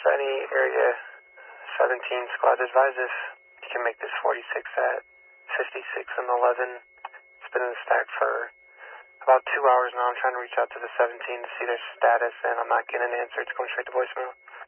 any area 17 squad, advise if you can make this 46 at 56 and 11. It's been in the stack for about 2 hours now. I'm trying to reach out to the 17 to see their status, and I'm not getting an answer. It's going straight to voicemail.